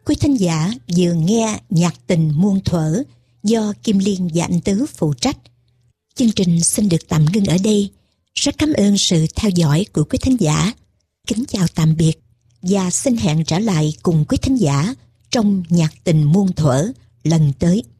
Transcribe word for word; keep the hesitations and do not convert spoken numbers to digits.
Quý thính giả vừa nghe nhạc tình muôn thuở do Kim Liên và Anh Tứ phụ trách. Chương trình xin được tạm ngưng ở đây. Rất cảm ơn sự theo dõi của quý thính giả. Kính chào tạm biệt và xin hẹn trở lại cùng quý thính giả trong nhạc tình muôn thuở lần tới.